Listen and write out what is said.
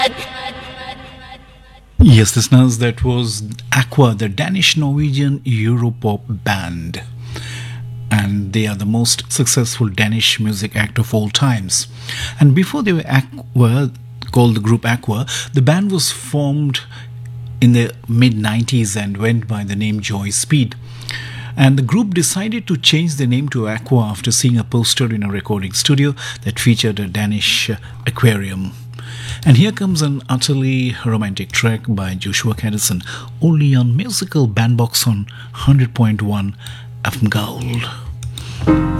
Yes, listeners, that was Aqua, the Danish Norwegian Europop band. And they are the most successful Danish music act of all times. And before they were Aqua, called the group Aqua, the band was formed in the mid 90s and went by the name Joy Speed. And the group decided to change the name to Aqua after seeing a poster in a recording studio that featured a Danish aquarium. And here comes an utterly romantic track by Joshua Caddison, only on Musical Bandbox on 100.1 FM Gold.